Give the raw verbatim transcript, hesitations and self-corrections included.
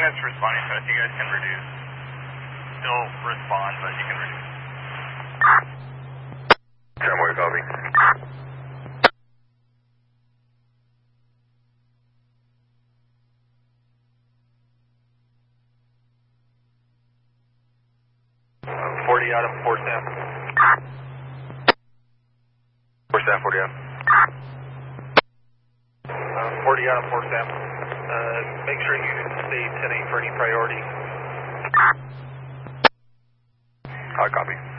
guys responding to us. You guys can reduce. Still respond, but you can reduce. Tramway, copy. forty out of four staff. four staff, forty out. Uh, forty out of four staff. Uh, make sure you stay ten eight for any priority. Hard copy.